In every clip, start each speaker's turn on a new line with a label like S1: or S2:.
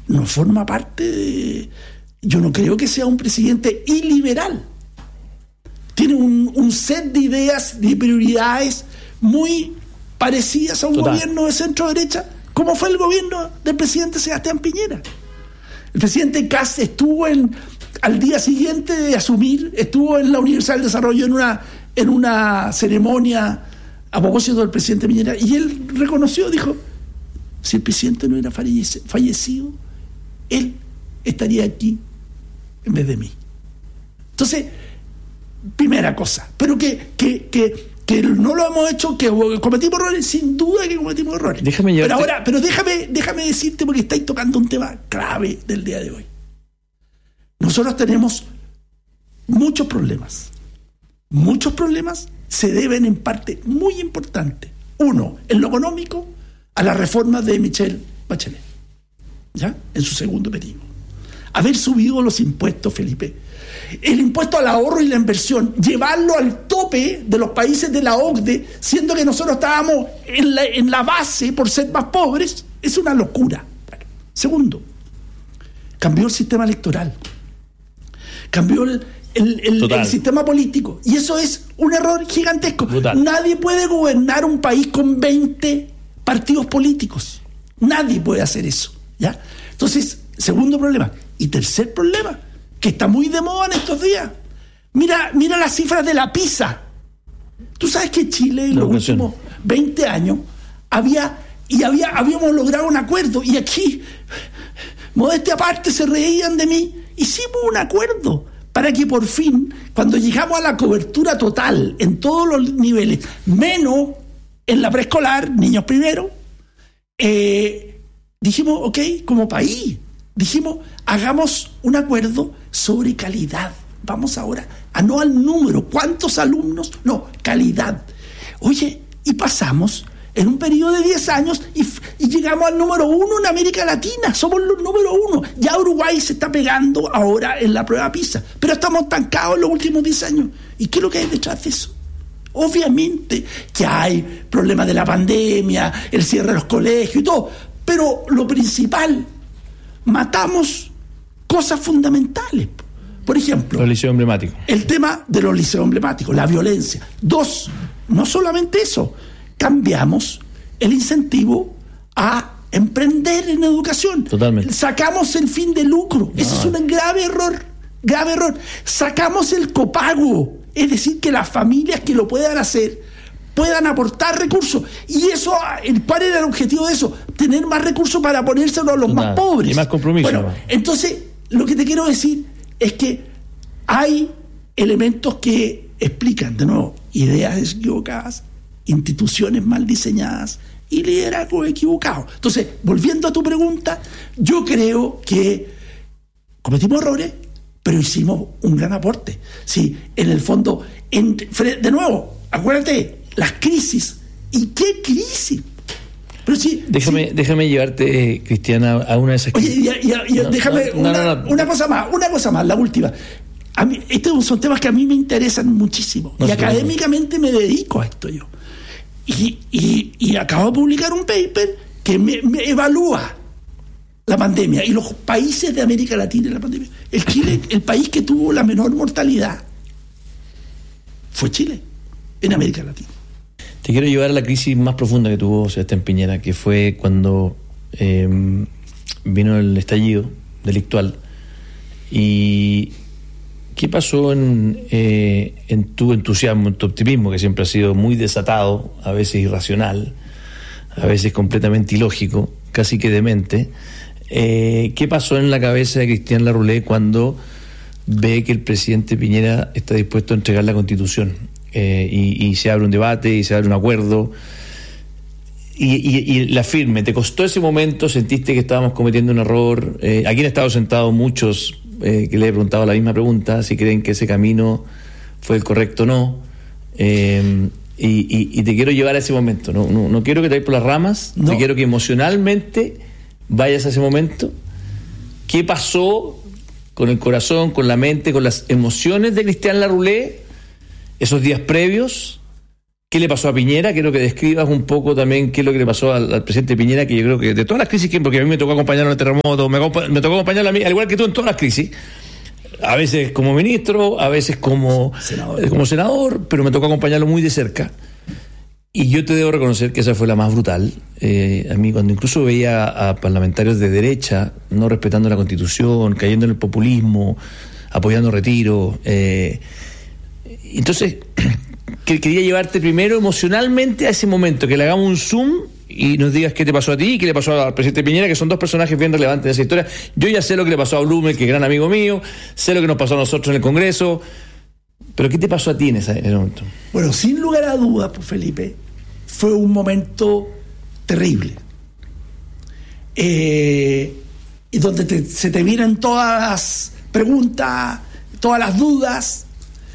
S1: no forma parte de... Yo no creo que sea un presidente iliberal. Tiene un set de ideas, de prioridades muy parecidas a un gobierno de centro-derecha, como fue el gobierno del presidente Sebastián Piñera. El presidente Kast estuvo al día siguiente de asumir, estuvo en la Universidad del Desarrollo en una ceremonia a propósito del presidente Piñera, y él reconoció, dijo, si el presidente no hubiera fallecido, él estaría aquí en vez de mí. Entonces, primera cosa, pero que no lo hemos hecho, que cometimos errores, sin duda que cometimos errores. Pero déjame decirte, porque estáis tocando un tema clave del día de hoy. Nosotros tenemos muchos problemas. Muchos problemas se deben en parte muy importante. Uno, en lo económico, a la reforma de Michelle Bachelet, ¿ya? En su segundo periodo. Haber subido los impuestos, Felipe. El impuesto al ahorro y la inversión, llevarlo al tope de los países de la OCDE, siendo que nosotros estábamos en la base por ser más pobres, es una locura. Segundo, cambió el sistema electoral, cambió el sistema político, y eso es un error gigantesco. Brutal. Nadie puede gobernar un país con 20 partidos políticos. Nadie puede hacer eso, ¿ya? Entonces, segundo problema. Y tercer problema, que está muy de moda en estos días. Mira las cifras de la PISA. Tú sabes que Chile en los últimos 20 años habíamos logrado un acuerdo, y aquí, modestia aparte, se reían de mí. Hicimos un acuerdo para que por fin, cuando llegamos a la cobertura total en todos los niveles, menos en la preescolar, niños primero, dijimos, ok, como país, dijimos, hagamos un acuerdo sobre calidad. Vamos ahora a no al número, cuántos alumnos, no, calidad. Oye, y pasamos en un periodo de 10 años y llegamos al número 1 en América Latina. Somos los número 1. Ya Uruguay se está pegando ahora en la prueba PISA, pero estamos estancados en los últimos 10 años. ¿Y qué es lo que hay detrás de eso? Obviamente que hay problemas de la pandemia, el cierre de los colegios y todo, pero lo principal, matamos cosas fundamentales. Por ejemplo,
S2: los liceos emblemáticos.
S1: El tema de los liceos emblemáticos, la violencia. 2, no solamente eso, cambiamos el incentivo a emprender en educación.
S2: Totalmente.
S1: Sacamos el fin de lucro. Ese es un grave error. Sacamos el copago, es decir, que las familias que lo puedan hacer puedan aportar recursos. Y eso, ¿cuál era el objetivo de eso? Tener más recursos para ponérselo a los más pobres.
S2: Y más compromiso.
S1: Bueno, entonces, lo que te quiero decir es que hay elementos que explican, de nuevo, ideas equivocadas, instituciones mal diseñadas y liderazgo equivocado. Entonces, volviendo a tu pregunta, yo creo que cometimos errores, pero hicimos un gran aporte. Sí, en el fondo, de nuevo, acuérdate, las crisis. ¿Y qué crisis? Pero sí,
S2: déjame llevarte, Cristiana, a una de esas crisis.
S1: Oye, déjame una cosa más, la última. A mí, estos son temas que a mí me interesan muchísimo. Y académicamente me dedico a esto yo. Y acabo de publicar un paper que me evalúa la pandemia y los países de América Latina en la pandemia. Chile, el país que tuvo la menor mortalidad fue Chile, en América Latina.
S2: Te quiero llevar a la crisis más profunda que tuvo Sebastián Piñera, que fue cuando vino el estallido delictual. ¿Y qué pasó en tu entusiasmo, en tu optimismo, que siempre ha sido muy desatado, a veces irracional, a veces completamente ilógico, casi que demente? ¿Qué pasó en la cabeza de Cristian Larroulet cuando ve que el presidente Piñera está dispuesto a entregar la Constitución? Y se abre un debate y se abre un acuerdo y la firme. ¿Te costó ese momento? ¿Sentiste que estábamos cometiendo un error? Aquí han estado sentados muchos que le he preguntado la misma pregunta, si creen que ese camino fue el correcto o no. Y te quiero llevar a ese momento. No quiero que te vayas por las ramas, te quiero que emocionalmente vayas a ese momento. ¿Qué pasó con el corazón, con la mente, con las emociones de Cristian Larroulet esos días previos qué le pasó a Piñera. Quiero que describas un poco también qué es lo que le pasó al presidente Piñera, que yo creo que de todas las crisis, porque a mí me tocó acompañarlo en el terremoto, me tocó acompañarlo a mí, al igual que tú, en todas las crisis. A veces como ministro, a veces como senador, pero me tocó acompañarlo muy de cerca. Y yo te debo reconocer que esa fue la más brutal. A mí, cuando incluso veía a parlamentarios de derecha no respetando la Constitución, cayendo en el populismo, apoyando retiro. Entonces, quería llevarte primero emocionalmente a ese momento, que le hagamos un zoom y nos digas qué te pasó a ti y qué le pasó al presidente Piñera, que son dos personajes bien relevantes de esa historia. Yo ya sé lo que le pasó a Blumen, que es gran amigo mío, sé lo que nos pasó a nosotros en el Congreso, pero ¿qué te pasó a ti en ese momento?
S1: Bueno, sin lugar a dudas, pues, Felipe, fue un momento terrible. Y donde se te vienen todas las preguntas, todas las dudas,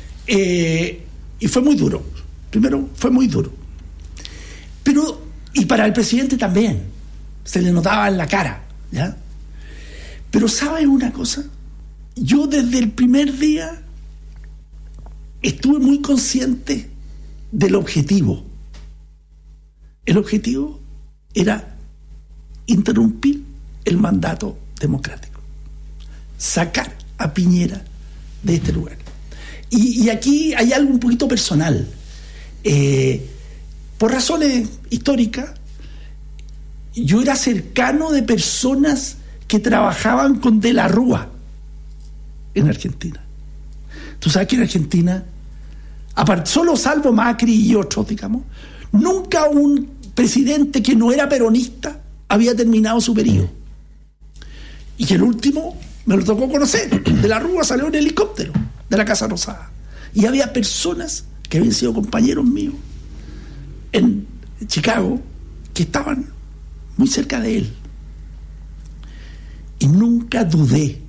S1: y fue muy duro. Primero, fue muy duro. Pero, y para el presidente también, se le notaba en la cara, ¿ya? Pero ¿sabes una cosa? Yo desde el primer día estuve muy consciente del objetivo. El objetivo era interrumpir el mandato democrático, sacar a Piñera de este lugar. Y aquí hay algo un poquito personal. Por razones históricas, yo era cercano de personas que trabajaban con De la Rúa en Argentina. Tú sabes que en Argentina, solo salvo Macri y otros, digamos, nunca un presidente que no era peronista había terminado su periodo. Y que el último me lo tocó conocer. De la Rúa salió en helicóptero de la Casa Rosada. Y había personas que habían sido compañeros míos en Chicago que estaban muy cerca de él. Y nunca dudé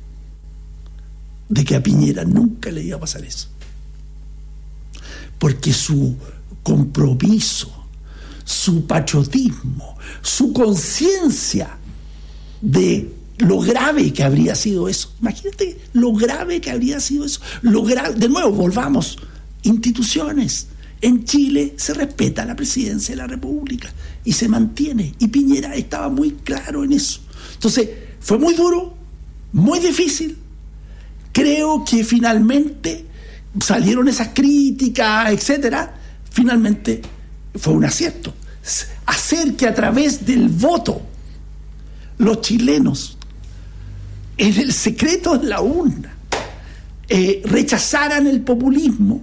S1: de que a Piñera nunca le iba a pasar eso. Porque su compromiso, su patriotismo, su conciencia de lo grave que habría sido eso. Imagínate lo grave que habría sido eso. De nuevo, volvamos. Instituciones. En Chile se respeta la presidencia de la República y se mantiene. Y Piñera estaba muy claro en eso. Entonces, fue muy duro, muy difícil. Creo que finalmente salieron esas críticas, etcétera. Finalmente fue un acierto. Hacer que a través del voto los chilenos, en el secreto de la urna, rechazaran el populismo,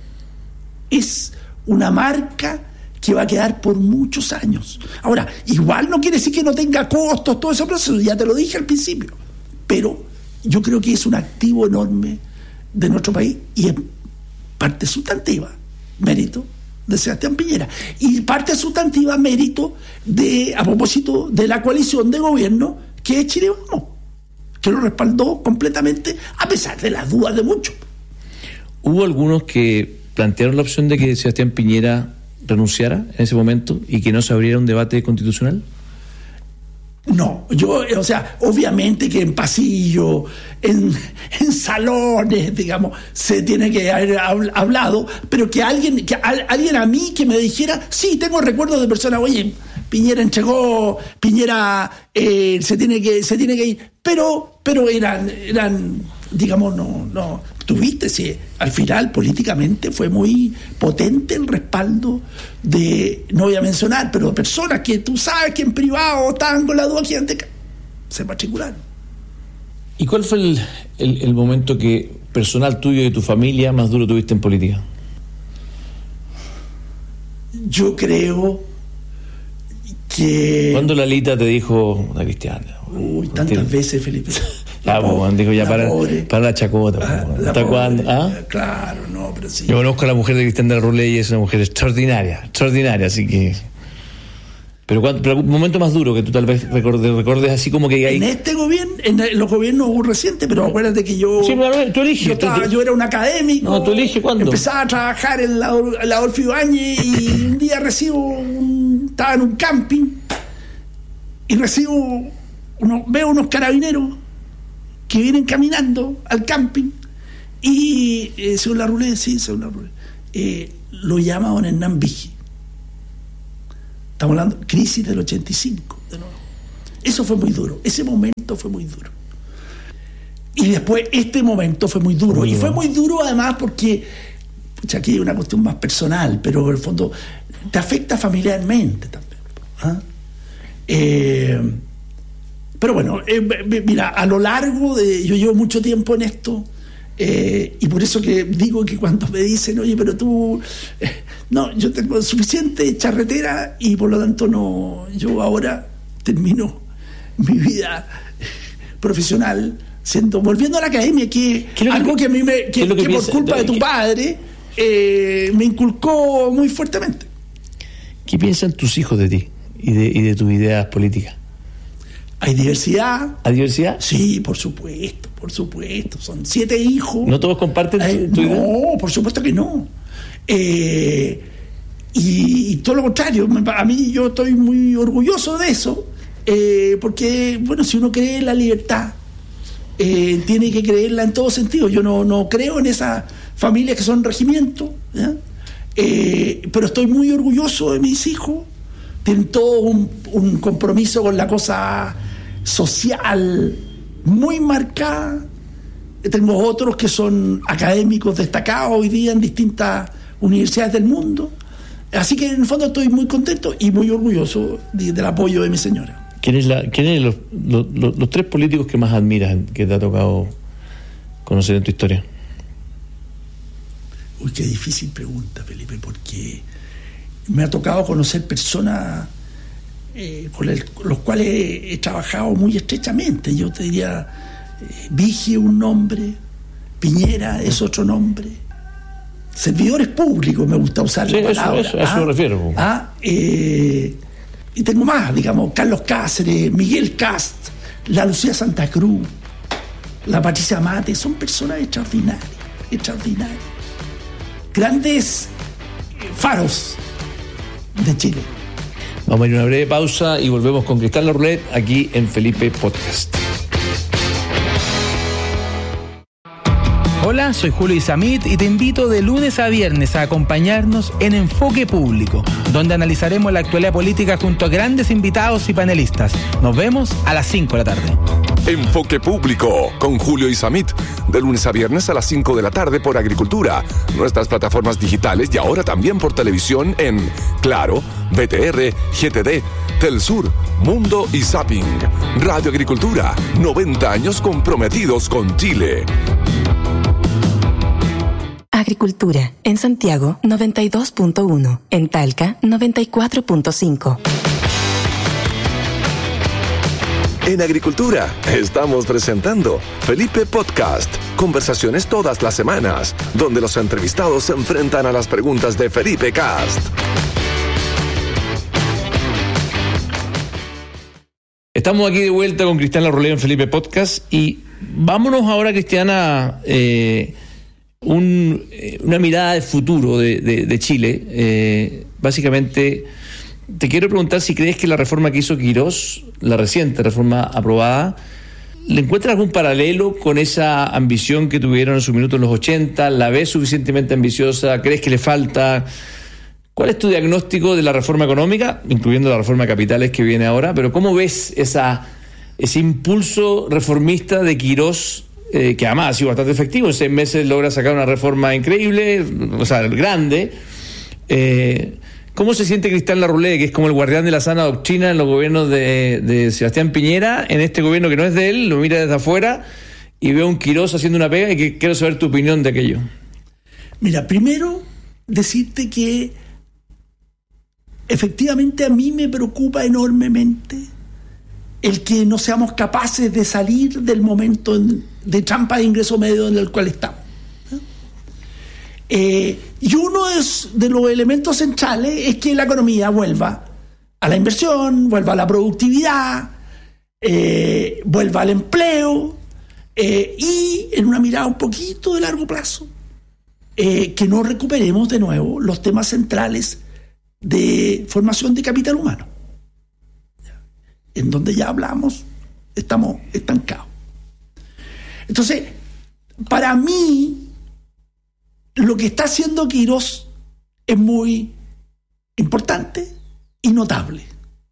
S1: es una marca que va a quedar por muchos años. Ahora, igual no quiere decir que no tenga costos, todo ese proceso, ya te lo dije al principio, pero yo creo que es un activo enorme de nuestro país y es parte sustantiva, mérito de Sebastián Piñera, y parte sustantiva, mérito a propósito de la coalición de gobierno que es Chile Vamos, que lo respaldó completamente a pesar de las dudas de muchos.
S2: Hubo algunos que plantearon la opción de que Sebastián Piñera renunciara en ese momento y que no se abriera un debate constitucional.
S1: No, obviamente que en pasillo, en salones, digamos, se tiene que haber hablado, pero que alguien a mí que me dijera, sí, tengo recuerdos de personas, oye, Piñera entregó, Piñera se tiene que ir, pero eran digamos, no tuviste, sí, al final políticamente fue muy potente el respaldo de, no voy a mencionar, pero de personas que tú sabes que en privado estaban con la duda que se matricularon.
S2: ¿Y cuál fue el momento que personal tuyo y de tu familia más duro tuviste en política?
S1: Yo creo que...
S2: ¿Cuándo Lalita te dijo, la Cristiana?
S1: Uy, tantas veces, Felipe.
S2: Dijo ya para la chacota. ¿Hasta cuándo?
S1: Claro, no, pero sí.
S2: Yo conozco a la mujer de Cristian de la Ruley y es una mujer extraordinaria, así que... Pero un momento más duro que tú tal vez recordes así como que hay...
S1: En este gobierno, en los gobiernos recientes, pero acuérdate que yo...
S2: Sí, tú eliges.
S1: Yo era un académico.
S2: No, tú eliges cuándo.
S1: Empezaba a trabajar en la Adolfo Ibáñez y un día estaba en un camping y veo unos carabineros que vienen caminando al camping y según la Rulé, lo llama don Hernán Vigil. Estamos hablando crisis del 85 de nuevo. Eso fue muy duro, ese momento fue muy duro. Y después este momento fue muy duro. Y fue muy duro además porque, pucha, aquí hay una cuestión más personal, pero en el fondo te afecta familiarmente también. ¿Ah? Pero bueno, mira, a lo largo de... Yo llevo mucho tiempo en esto, y por eso que digo que cuando me dicen, oye, pero tú... no, yo tengo suficiente charretera y por lo tanto no... Yo ahora termino mi vida profesional volviendo a la academia, que algo que a mí que por culpa de tu padre me inculcó muy fuertemente.
S2: ¿Qué piensan tus hijos de ti y de tus ideas políticas?
S1: ¿Hay diversidad?
S2: ¿Hay diversidad?
S1: Sí, por supuesto. Son 7 hijos.
S2: ¿No todos comparten tu idea?
S1: No, por supuesto que no. Y todo lo contrario, a mí yo estoy muy orgulloso de eso, porque, bueno, si uno cree en la libertad, tiene que creerla en todo sentido. Yo no creo en esas familias que son regimientos, ¿ya? Pero estoy muy orgulloso de mis hijos. Tienen todo un compromiso con la cosa social muy marcada. Tengo otros que son académicos destacados hoy día en distintas universidades del mundo. Así que en el fondo estoy muy contento y muy orgulloso del apoyo de mi señora. ¿Quiénes
S2: los 3 políticos que más admiras, que te ha tocado conocer en tu historia?
S1: Uy, qué difícil pregunta, Felipe, porque me ha tocado conocer personas con los cuales he trabajado muy estrechamente. Yo te diría, Vigil un nombre, Piñera es otro nombre, servidores públicos, me gusta usar la palabra.
S2: Eso me refiero.
S1: Y tengo más, digamos, Carlos Cáceres, Miguel Cast, la Lucía Santa Cruz, la Patricia Mate, son personas extraordinarias. Grandes faros de Chile.
S2: Vamos a ir a una breve pausa y volvemos con Cristal Roulette aquí en Felipe Podcast.
S3: Hola, soy Julio Isamit y te invito de lunes a viernes a acompañarnos en Enfoque Público, donde analizaremos la actualidad política junto a grandes invitados y panelistas. Nos vemos a las 5 de la tarde.
S4: Enfoque Público con Julio Isamit, de lunes a viernes a las 5 de la tarde por Agricultura, nuestras plataformas digitales y ahora también por televisión en Claro, BTR, GTD, Telsur, Mundo y Zapping. Radio Agricultura, 90 años comprometidos con Chile.
S5: Agricultura, en Santiago 92.1, en Talca 94.5.
S4: En Agricultura estamos presentando Felipe Podcast, conversaciones todas las semanas, donde los entrevistados se enfrentan a las preguntas de Felipe Cast.
S2: Estamos aquí de vuelta con Cristiana Roleo en Felipe Podcast y vámonos ahora, Cristiana, una mirada de futuro de Chile. Básicamente, te quiero preguntar si crees que la reforma que hizo Quirós, la reciente reforma aprobada, ¿le encuentras algún paralelo con esa ambición que tuvieron en su minuto en los 80? ¿La ves suficientemente ambiciosa? ¿Crees que le falta? ¿Cuál es tu diagnóstico de la reforma económica, incluyendo la reforma de capitales que viene ahora? Pero ¿cómo ves ese impulso reformista de Quirós, que además ha sido bastante efectivo? En 6 meses logra sacar una reforma increíble, o sea, grande. ¿Cómo se siente Cristal Larroulé, que es como el guardián de la sana doctrina en los gobiernos de Sebastián Piñera, en este gobierno que no es de él, lo mira desde afuera y ve a un Quirós haciendo una pega, y que quiero saber tu opinión de aquello?
S1: Mira, primero decirte que efectivamente a mí me preocupa enormemente el que no seamos capaces de salir del momento de trampa de ingreso medio en el cual estamos. Y uno de los elementos centrales es que la economía vuelva a la inversión, vuelva a la productividad, vuelva al empleo, y en una mirada un poquito de largo plazo, que no recuperemos de nuevo los temas centrales de formación de capital humano, en donde ya hablamos, estamos estancados. Entonces, para mí, lo que está haciendo Quirós es muy importante y notable.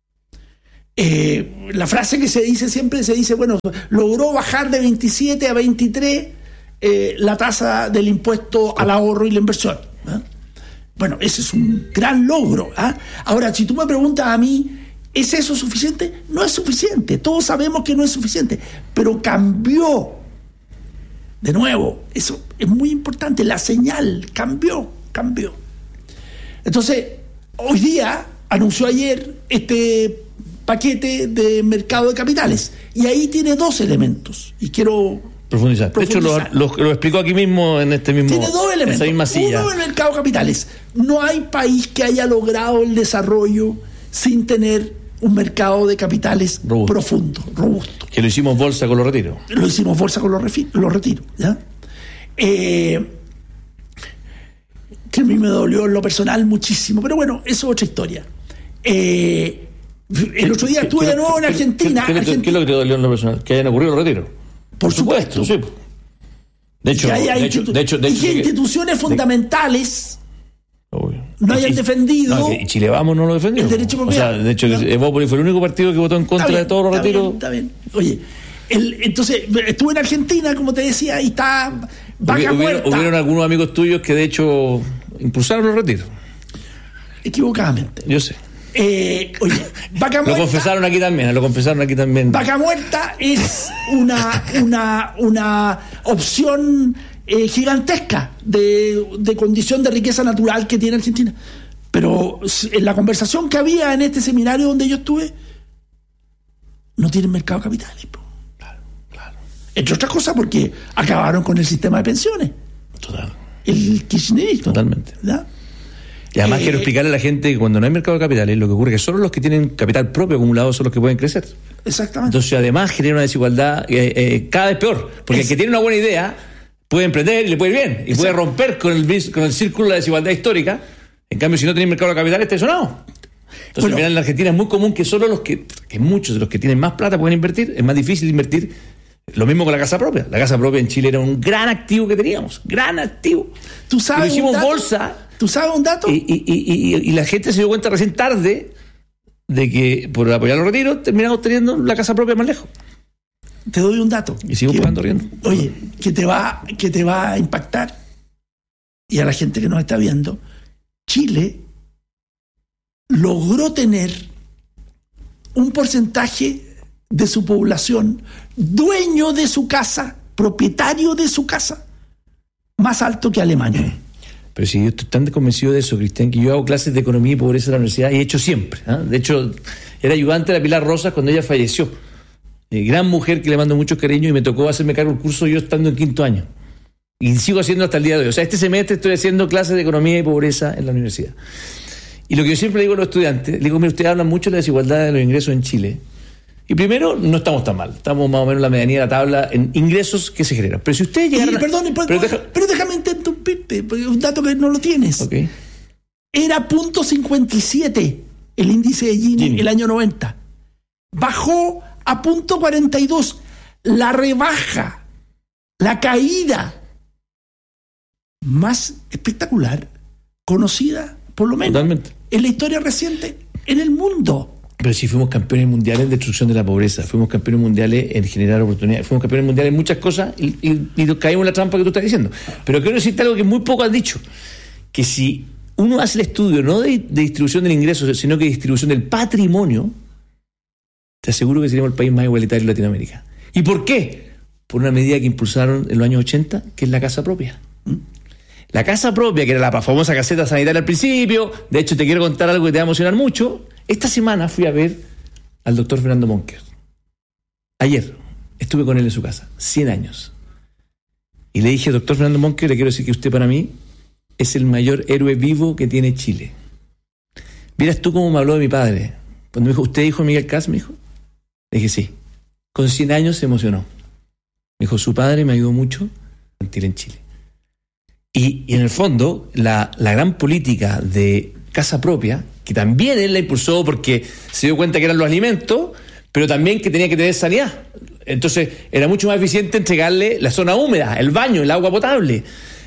S1: La frase que se dice, bueno, logró bajar de 27 a 23 la tasa del impuesto al ahorro y la inversión. Bueno, ese es un gran logro. Ahora, si tú me preguntas a mí, ¿es eso suficiente? No es suficiente. Todos sabemos que no es suficiente. Pero cambió. De nuevo, eso es muy importante. La señal cambió. Entonces, hoy día anunció ayer este paquete de mercado de capitales. Y ahí tiene dos elementos. Y quiero
S2: profundizar. De hecho, lo explicó aquí mismo, en este mismo...
S1: Tiene dos elementos.
S2: Esa misma silla.
S1: Uno, el mercado de capitales. No hay país que haya logrado el desarrollo sin tener un mercado de capitales profundo, robusto.
S2: Que lo hicimos bolsa con los retiros.
S1: Lo hicimos bolsa con los retiros. ¿Ya? Que a mí me dolió en lo personal muchísimo. Pero bueno, eso es otra historia. El otro día estuve de nuevo en Argentina.
S2: ¿Qué es lo que te dolió en lo personal? Que hayan ocurrido los retiros.
S1: Por supuesto.
S2: Sí. De hecho,
S1: instituciones fundamentales no hayan defendido.
S2: No, y Chile Vamos no lo defendió.
S1: El derecho a propiedad.
S2: O sea, de hecho, Evópolis fue el único partido que votó en contra de todos los retiros.
S1: Está bien. Oye, entonces estuve en Argentina, como te decía, y está vaca muerta.
S2: Hubieron algunos amigos tuyos que de hecho impulsaron los retiros.
S1: Equivocadamente.
S2: Yo sé.
S1: Oye, vaca muerta.
S2: Lo confesaron aquí también.
S1: Vaca muerta es una opción gigantesca de condición de riqueza natural que tiene Argentina. Pero en la conversación que había en este seminario donde yo estuve, no tienen mercado de capitales.
S2: Claro.
S1: Entre otras cosas porque acabaron con el sistema de pensiones.
S2: Total.
S1: El kirchnerismo.
S2: Totalmente.
S1: ¿Verdad?
S2: Y además quiero explicarle a la gente que cuando no hay mercado de capitales, lo que ocurre es que solo los que tienen capital propio acumulado son los que pueden crecer.
S1: Exactamente.
S2: Entonces además genera una desigualdad cada vez peor, porque el que tiene una buena idea puede emprender y le puede ir bien, y puede romper con el círculo de la desigualdad histórica. En cambio, si no tiene mercado de capitales, está desolado. Entonces, al final en la Argentina es muy común que solo que muchos de los que tienen más plata pueden invertir. Es más difícil invertir. Lo mismo con la casa propia. La casa propia en Chile era un gran activo que teníamos. Gran activo.
S1: ¿Tú sabes?
S2: Lo hicimos bolsa.
S1: ¿Tú sabes un dato?
S2: Y la gente se dio cuenta recién tarde de que por apoyar los retiros terminamos teniendo la casa propia más lejos.
S1: Te doy un dato.
S2: Y sigo pagando riendo.
S1: Oye, que te va a impactar. Y a la gente que nos está viendo, Chile logró tener un porcentaje de su población dueño de su casa, propietario de su casa, más alto que Alemania.
S2: Pero si yo estoy tan convencido de eso, Cristian, que yo hago clases de economía y pobreza en la universidad y he hecho siempre. De hecho, era ayudante de la Pilar Rosas cuando ella falleció. Gran mujer que le mando mucho cariño, y me tocó hacerme cargo del curso yo estando en quinto año. Y sigo haciendo hasta el día de hoy. O sea, este semestre estoy haciendo clases de economía y pobreza en la universidad. Y lo que yo siempre le digo a los estudiantes, le digo, mira, ustedes hablan mucho de la desigualdad de los ingresos en Chile. Y primero, no estamos tan mal. Estamos más o menos en la medianía de la tabla en ingresos que se generan. Pero si ustedes llegaran...
S1: Pero déjame interrumpirte, porque es un dato que no lo tienes.
S2: Okay.
S1: Era 0.57 el índice de Gini el año 90. Bajó a 0.42. La rebaja, la caída más espectacular conocida, por lo menos, totalmente, en la historia reciente en el mundo.
S2: Pero sí fuimos campeones mundiales en destrucción de la pobreza, fuimos campeones mundiales en generar oportunidades, fuimos campeones mundiales en muchas cosas y caímos en la trampa que tú estás diciendo. Pero quiero decirte algo que muy poco has dicho, que si uno hace el estudio no de distribución del ingreso, sino que de distribución del patrimonio, te aseguro que seríamos el país más igualitario de Latinoamérica. ¿Y por qué? Por una medida que impulsaron en los años 80, que es la casa propia. La casa propia, que era la famosa caseta sanitaria al principio. De hecho, te quiero contar algo que te va a emocionar mucho. Esta semana fui a ver al doctor Fernando Monker. Ayer estuve con él en su casa, 100 años. Y le dije, doctor Fernando Monker, le quiero decir que usted para mí es el mayor héroe vivo que tiene Chile. Vieras tú cómo me habló de mi padre. Cuando me dijo, ¿usted hijo de Miguel Kast? Me dijo. Le dije, sí. Con 100 años se emocionó. Me dijo, su padre me ayudó mucho a sentir en Chile. Y en el fondo, la gran política de casa propia, que también él la impulsó porque se dio cuenta que eran los alimentos, pero también que tenía que tener sanidad. Entonces, era mucho más eficiente entregarle la zona húmeda, el baño, el agua potable.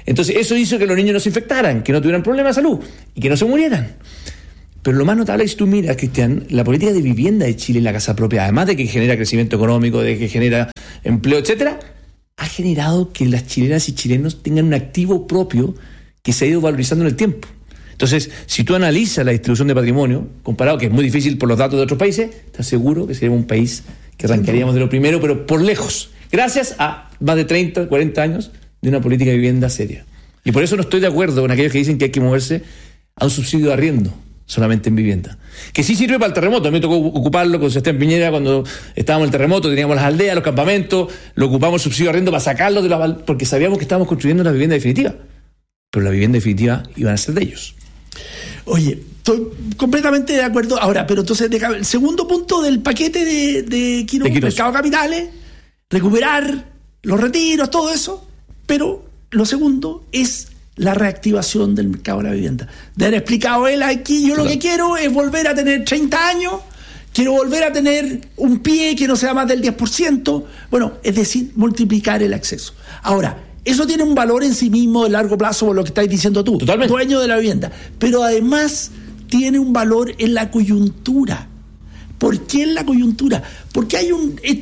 S2: Entonces eso hizo que los niños no se infectaran, que no tuvieran problemas de salud y que no se murieran. Pero lo más notable es si tú miras, Cristian, la política de vivienda de Chile, la casa propia, además de que genera crecimiento económico, de que genera empleo, etcétera, ha generado que las chilenas y chilenos tengan un activo propio que se ha ido valorizando en el tiempo. Entonces, si tú analizas la distribución de patrimonio, comparado, que es muy difícil por los datos de otros países, te aseguro que seríamos un país que arrancaríamos de lo primero, pero por lejos, gracias a más de 30, 40 años de una política de vivienda seria. Y por eso no estoy de acuerdo con aquellos que dicen que hay que moverse a un subsidio de arriendo solamente en vivienda, que sí sirve para el terremoto. A mí me tocó ocuparlo con Sebastián Piñera cuando estábamos en el terremoto, teníamos las aldeas, los campamentos, lo ocupamos el subsidio de arriendo para sacarlo porque sabíamos que estábamos construyendo una vivienda definitiva, pero la vivienda definitiva iban a ser de ellos.
S1: Oye, estoy completamente de acuerdo. Ahora, pero entonces, el segundo punto del paquete de Quirós, mercado de capitales, recuperar los retiros, todo eso, pero lo segundo es la reactivación del mercado de la vivienda. De haber explicado él aquí, yo lo que quiero es volver a tener 30 años, quiero volver a tener un pie que no sea más del 10%, bueno, es decir, multiplicar el acceso. Ahora, eso tiene un valor en sí mismo de largo plazo, por lo que estás diciendo tú,
S2: totalmente,
S1: dueño de la vivienda, pero además tiene un valor en la coyuntura. ¿Por qué en la coyuntura? Porque hay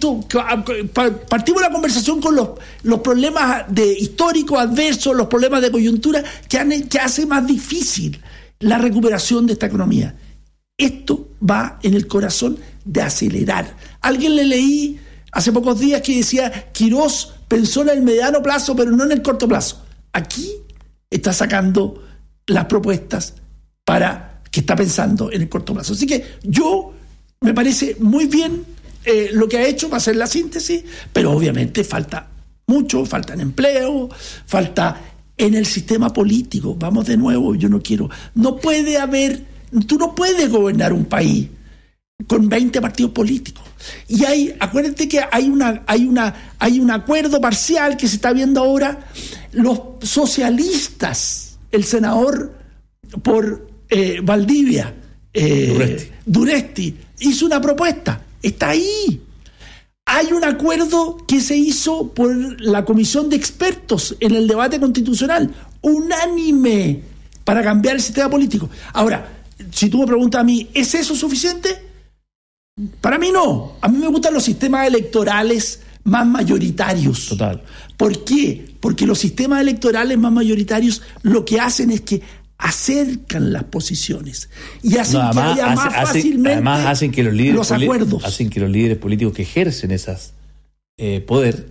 S1: partimos la conversación con los problemas históricos adversos, los problemas de coyuntura que hace más difícil la recuperación de esta economía. Esto va en el corazón de acelerar. Alguien le leí hace pocos días que decía Quirós pensó en el mediano plazo, pero no en el corto plazo. Aquí está sacando las propuestas para que está pensando en el corto plazo. Así que me parece muy bien lo que ha hecho para hacer la síntesis, pero obviamente falta mucho, falta en empleo, falta en el sistema político. Vamos de nuevo, tú no puedes gobernar un país con 20 partidos políticos. Y acuérdate que hay un acuerdo parcial que se está viendo ahora. Los socialistas, el senador por Valdivia, Duresti, hizo una propuesta, está ahí. Hay un acuerdo que se hizo por la comisión de expertos en el debate constitucional, unánime, para cambiar el sistema político. Ahora, si tú me preguntas a mí, ¿es eso suficiente? Para mí no. A mí me gustan los sistemas electorales más mayoritarios.
S2: Total.
S1: ¿Por qué? Porque los sistemas electorales más mayoritarios lo que hacen es que acercan las posiciones y hacen que haya más fácilmente
S2: hacen que los líderes
S1: los acuerdos.
S2: Hacen que los líderes políticos que ejercen esas poder,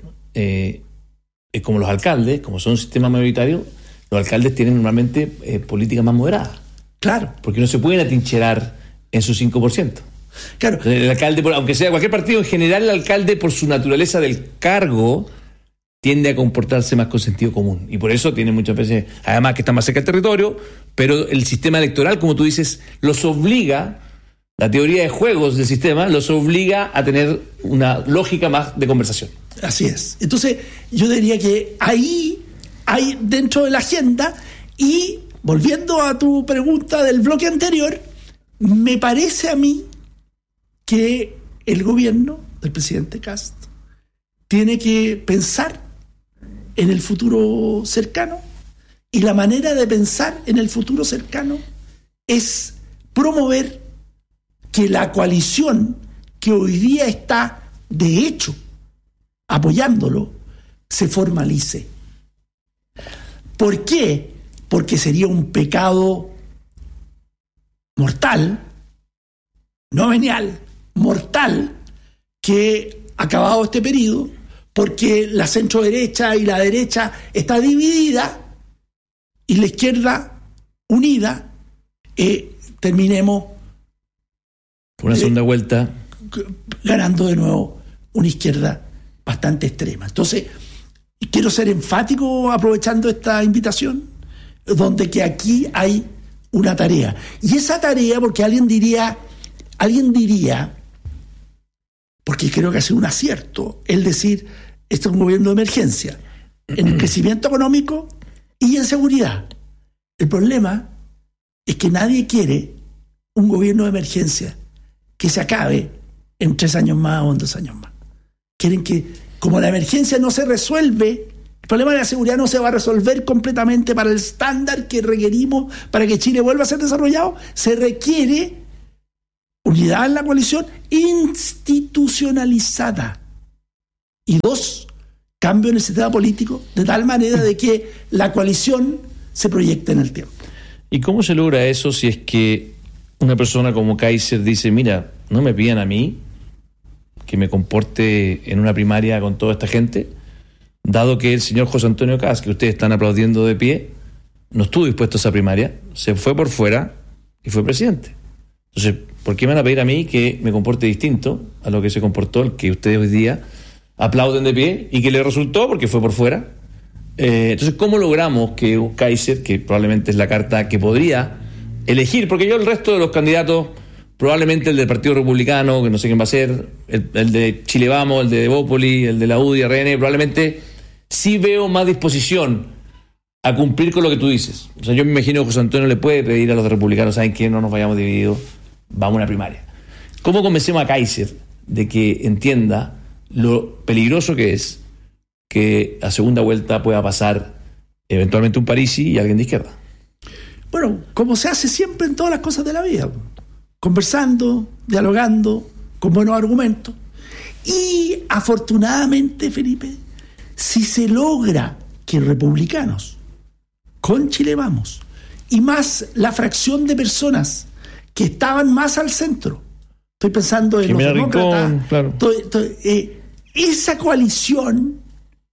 S2: como los alcaldes, como son un sistema mayoritario, los alcaldes tienen normalmente políticas más moderadas.
S1: Claro.
S2: Porque no se pueden atrincherar en su 5%.
S1: Claro.
S2: El alcalde, aunque sea cualquier partido, en general el alcalde, por su naturaleza del cargo, tiende a comportarse más con sentido común. Y por eso tiene muchas veces, además que está más cerca del territorio, pero el sistema electoral, como tú dices, los obliga, la teoría de juegos del sistema, los obliga a tener una lógica más de conversación.
S1: Así es. Entonces, yo diría que ahí hay dentro de la agenda, y volviendo a tu pregunta del bloque anterior, me parece a mí que el gobierno del presidente Kast tiene que pensar en el futuro cercano, y la manera de pensar en el futuro cercano es promover que la coalición que hoy día está, de hecho, apoyándolo, se formalice. ¿Por qué? Porque sería un pecado mortal, no venial, mortal, que acabado este periodo, porque la centro-derecha y la derecha está dividida y la izquierda unida, terminemos
S2: por una segunda vuelta
S1: ganando de nuevo una izquierda bastante extrema. Entonces, quiero ser enfático aprovechando esta invitación, donde que aquí hay una tarea. Y esa tarea, porque alguien diría, porque creo que ha sido un acierto, el decir, esto es un gobierno de emergencia, en crecimiento económico y en seguridad. El problema es que nadie quiere un gobierno de emergencia que se acabe en 3 años más o en 2 años más. Quieren que, como la emergencia no se resuelve problema de la seguridad no se va a resolver completamente para el estándar que requerimos para que Chile vuelva a ser desarrollado. Se requiere unidad en la coalición institucionalizada. Y 2, cambio en el sistema político de tal manera de que la coalición se proyecte en el tiempo.
S2: ¿Y cómo se logra eso si es que una persona como Kaiser dice, mira, no me pidan a mí que me comporte en una primaria con toda esta gente, dado que el señor José Antonio Kast, que ustedes están aplaudiendo de pie, no estuvo dispuesto a esa primaria, se fue por fuera y fue presidente? Entonces, ¿por qué me van a pedir a mí que me comporte distinto a lo que se comportó el que ustedes hoy día aplauden de pie y que le resultó porque fue por fuera? Entonces, ¿cómo logramos que un Kaiser, que probablemente es la carta que podría elegir, porque yo el resto de los candidatos, probablemente el del Partido Republicano, que no sé quién va a ser, el de Chile Vamos, el de Evópoli, el de la UDI, RN, probablemente sí veo más disposición a cumplir con lo que tú dices. O sea, yo me imagino que José Antonio le puede pedir a los republicanos, ¿saben qué? No nos vayamos divididos, vamos a una primaria. ¿Cómo convencemos a Kaiser de que entienda lo peligroso que es que a segunda vuelta pueda pasar eventualmente un Parisi y alguien de izquierda?
S1: Bueno, como se hace siempre en todas las cosas de la vida, conversando, dialogando, con buenos argumentos. Y afortunadamente, Felipe, si se logra que republicanos, con Chile Vamos, y más la fracción de personas que estaban más al centro, estoy pensando en
S2: Jimena
S1: los demócratas,
S2: Rincón, claro.
S1: Esa coalición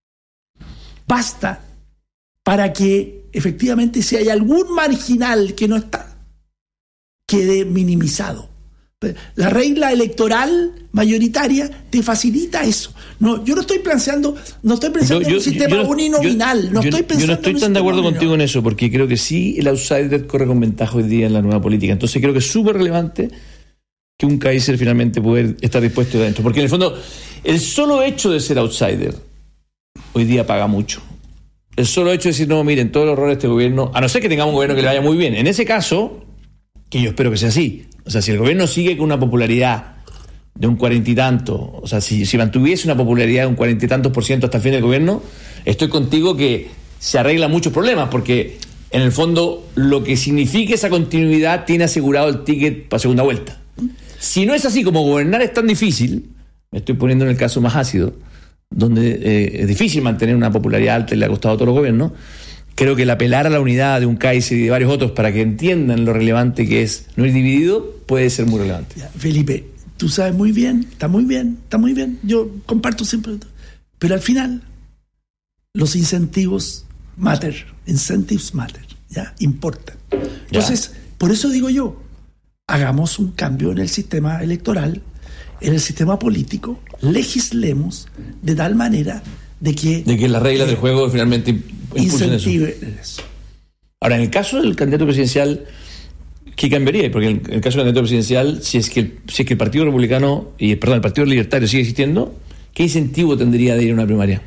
S1: basta para que efectivamente si hay algún marginal que no está, quede minimizado. La regla electoral mayoritaria te facilita eso. No, yo no estoy pensando en un sistema uninominal.
S2: Yo no estoy tan de acuerdo contigo en eso, porque creo que sí el outsider corre con ventaja hoy día en la nueva política. Entonces creo que es súper relevante que un Kaiser finalmente pueda estar dispuesto dentro. Porque en el fondo, el solo hecho de ser outsider hoy día paga mucho. El solo hecho de decir, no, miren, todos los errores de este gobierno, a no ser que tengamos un gobierno que le vaya muy bien. En ese caso, que yo espero que sea así. O sea, si el gobierno sigue con una popularidad de un 40 y tanto, o sea, si mantuviese una popularidad de un 40 y tantos % hasta el fin del gobierno, estoy contigo que se arreglan muchos problemas, porque en el fondo lo que significa esa continuidad tiene asegurado el ticket para segunda vuelta. Si no es así, como gobernar es tan difícil, me estoy poniendo en el caso más ácido, donde es difícil mantener una popularidad alta y le ha costado a todos los gobiernos, creo que el apelar a la unidad de un Kaiser y de varios otros para que entiendan lo relevante que es no ir dividido puede ser muy relevante.
S1: Ya, Felipe, tú sabes muy bien, está muy bien, yo comparto siempre, pero al final los incentivos matter, ya, importan. Entonces, por eso digo yo, hagamos un cambio en el sistema electoral, en el sistema político, legislemos de tal manera de que
S2: las reglas del juego finalmente
S1: incentive eso.
S2: Ahora, en el caso del candidato presidencial, ¿qué cambiaría? Porque en el caso del candidato presidencial, si es que el Partido Republicano el Partido Libertario sigue existiendo, ¿qué incentivo tendría de ir a una primaria?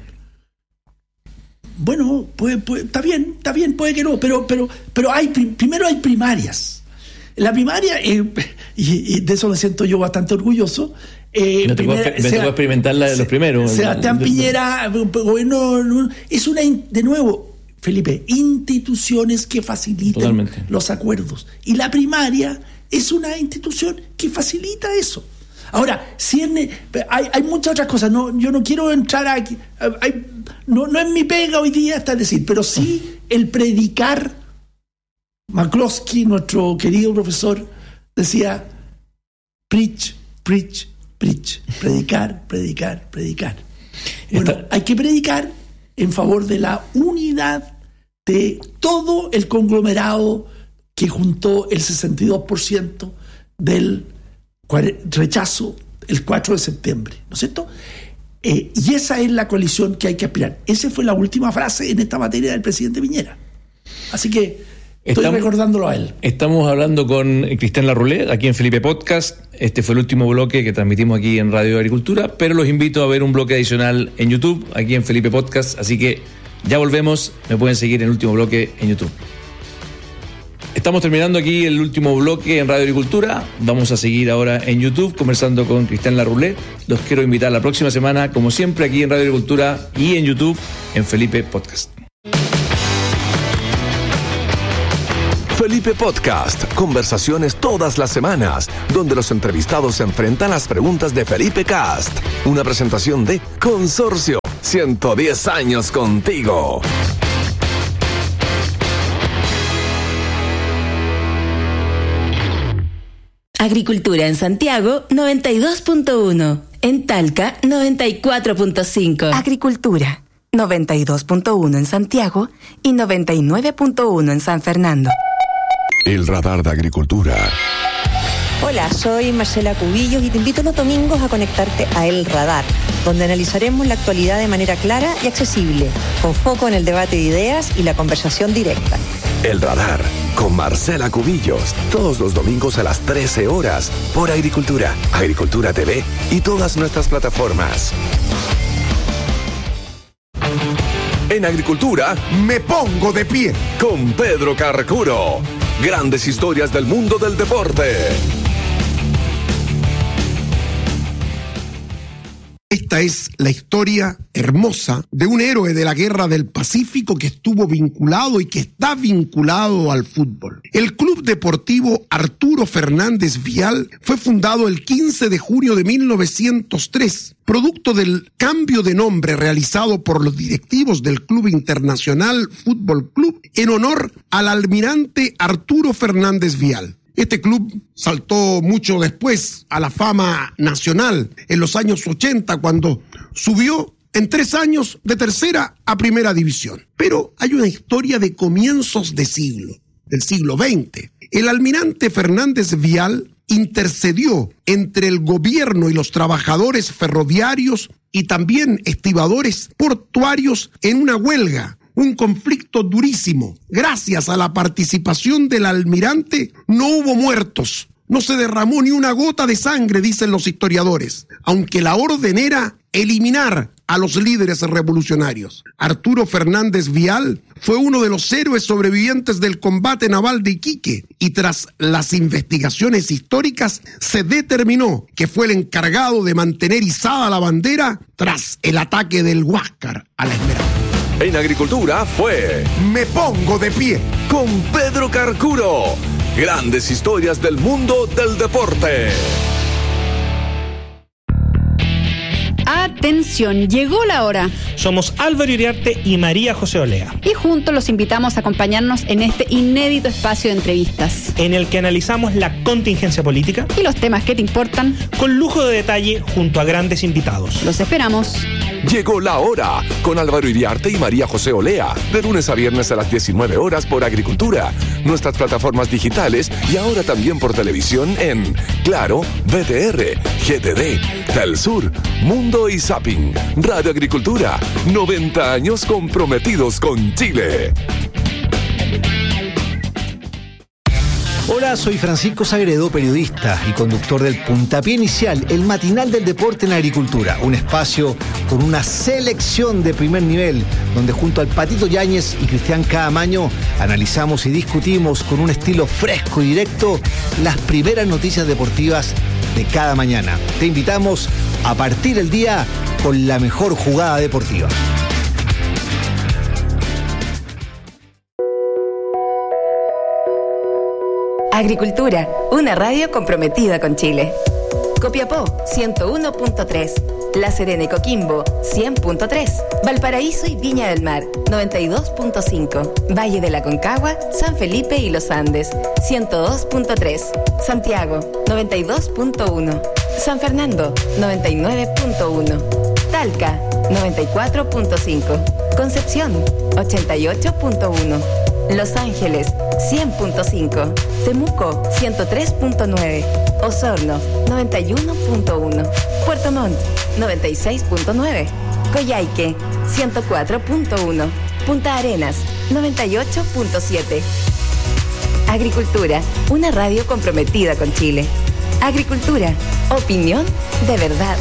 S1: Bueno, está bien, puede que no, pero primero hay primarias. La primaria, y de eso me siento yo bastante orgulloso.
S2: No te puedo experimentar la de los primeros.
S1: Sebastián Piñera, gobierno, es de nuevo, Felipe, instituciones que facilitan
S2: totalmente
S1: los acuerdos. Y la primaria es una institución que facilita eso. Ahora, hay muchas otras cosas. Yo no quiero entrar aquí. No es mi pega hoy día, es decir, pero sí el predicar. McCloskey, nuestro querido profesor, decía: preach, preach, preach. Predicar. Bueno, hay que predicar en favor de la unidad de todo el conglomerado que juntó el 62% del rechazo el 4 de septiembre, ¿no es cierto? Y esa es la coalición que hay que aspirar. Esa fue la última frase en esta materia del presidente Piñera. Así que estoy recordándolo a él.
S2: Estamos hablando con Cristian Larroulet, aquí en Felipe Podcast. Este fue el último bloque que transmitimos aquí en Radio Agricultura, pero los invito a ver un bloque adicional en YouTube, aquí en Felipe Podcast. Así que ya volvemos. Me pueden seguir en el último bloque en YouTube. Estamos terminando aquí el último bloque en Radio Agricultura. Vamos a seguir ahora en YouTube conversando con Cristian Larroulé. Los quiero invitar la próxima semana, como siempre, aquí en Radio Agricultura y en YouTube, en Felipe Podcast.
S4: Felipe Podcast, conversaciones todas las semanas, donde los entrevistados se enfrentan a las preguntas de Felipe Cast. Una presentación de Consorcio, 110 años contigo.
S5: Agricultura en Santiago 92.1, en Talca 94.5. Agricultura 92.1 en Santiago y 99.1 en San Fernando.
S4: El radar de Agricultura.
S6: Hola, soy Marcela Cubillos y te invito los domingos a conectarte a El Radar, donde analizaremos la actualidad de manera clara y accesible, con foco en el debate de ideas y la conversación directa.
S4: El Radar, con Marcela Cubillos, todos los domingos a las 13 horas, por Agricultura, Agricultura TV y todas nuestras plataformas. En Agricultura,
S7: Me pongo de pie.
S4: con Pedro Carcuro. Grandes historias del mundo del deporte.
S7: Esta es la historia hermosa de un héroe de la Guerra del Pacífico que estuvo vinculado y que está vinculado al fútbol. El Club Deportivo Arturo Fernández Vial fue fundado el 15 de junio de 1903, producto del cambio de nombre realizado por los directivos del Club Internacional Fútbol Club en honor al almirante Arturo Fernández Vial. Este club saltó mucho después a la fama nacional en los años 80 cuando subió en 3 años de tercera a primera división. Pero hay una historia de comienzos de siglo, del siglo XX. El almirante Fernández Vial intercedió entre el gobierno y los trabajadores ferroviarios y también estibadores portuarios en una huelga. Un conflicto durísimo. Gracias a la participación del almirante no hubo muertos, no se derramó ni una gota de sangre, dicen los historiadores, aunque la orden era eliminar a los líderes revolucionarios. Arturo Fernández Vial fue uno de los héroes sobrevivientes del combate naval de Iquique y tras las investigaciones históricas se determinó que fue el encargado de mantener izada la bandera tras el ataque del Huáscar a la Esmeralda.
S4: En Agricultura fue
S7: Me pongo de pie.
S4: con Pedro Carcuro. Grandes historias del mundo del deporte.
S8: Atención, llegó la hora.
S9: Somos Álvaro Iriarte y María José Olea,
S8: Y juntos los invitamos a acompañarnos en este inédito espacio de entrevistas.
S9: en el que analizamos la contingencia política
S8: Y los temas que te importan,
S9: con lujo de detalle junto a grandes invitados.
S8: los esperamos.
S4: Llegó la hora con Álvaro Iriarte y María José Olea, de lunes a viernes a las 19 horas por Agricultura, nuestras plataformas digitales y ahora también por televisión en Claro, VTR, GTD, Telsur, Mundo y Zapping. Radio Agricultura, 90 años comprometidos con Chile.
S10: Hola, soy Francisco Sagredo, periodista y conductor del Puntapié Inicial, el matinal del deporte en la agricultura. Un espacio con una selección de primer nivel, donde junto al Patito Yáñez y Cristian Caamaño analizamos y discutimos con un estilo fresco y directo las primeras noticias deportivas de cada mañana. Te invitamos a partir el día con la mejor jugada deportiva.
S5: Agricultura, una radio comprometida con Chile. Copiapó, 101.3. La Serena y Coquimbo, 100.3. Valparaíso y Viña del Mar, 92.5. Valle de la Concagua, San Felipe y Los Andes, 102.3. Santiago, 92.1. San Fernando, 99.1. Talca, 94.5. Concepción, 88.1. Los Ángeles, 100.5. Temuco, 103.9. Osorno, 91.1. Puerto Montt, 96.9. Coyhaique, 104.1. Punta Arenas, 98.7. Agricultura, una radio comprometida con Chile. Agricultura, opinión de verdad.